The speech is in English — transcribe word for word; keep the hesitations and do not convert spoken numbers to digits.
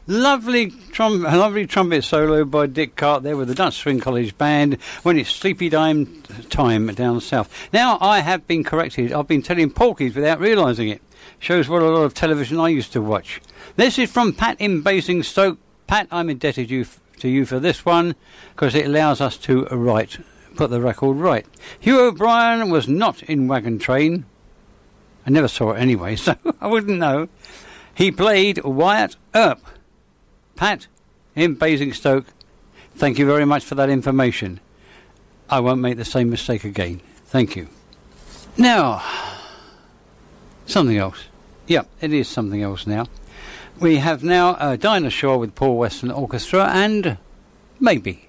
Lovely, trum- lovely trumpet solo by Dick Cart there with the Dutch Swing College Band when it's sleepy time, time down south. Now, I have been corrected. I've been telling porkies without realising it. Shows what a lot of television I used to watch. This is from Pat in Basingstoke. Pat, I'm indebted you f- to you for this one because it allows us to write, put the record right. Hugh O'Brien was not in Wagon Train. I never saw it anyway, so I wouldn't know. He played Wyatt Earp. Pat in Basingstoke, thank you very much for that information. I won't make the same mistake again. Thank you. Now, something else. Yeah, it is something else now. We have now uh, Dinah Shore with Paul Weston Orchestra and Maybe.